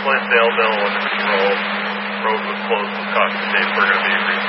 Flint, Daleville under control. Road was closed with caution tape. We're going to be